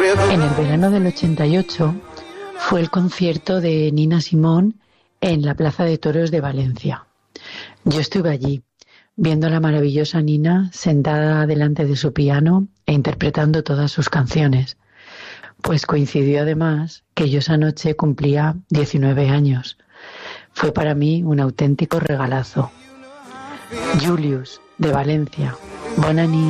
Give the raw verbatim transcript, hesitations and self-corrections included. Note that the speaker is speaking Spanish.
En el verano del ochenta y ocho fue el concierto de Nina Simone en la Plaza de Toros de Valencia. Yo estuve allí, viendo a la maravillosa Nina sentada delante de su piano e interpretando todas sus canciones. Pues coincidió además que yo esa noche cumplía diecinueve años. Fue para mí un auténtico regalazo. Julius, de Valencia. Bona nit.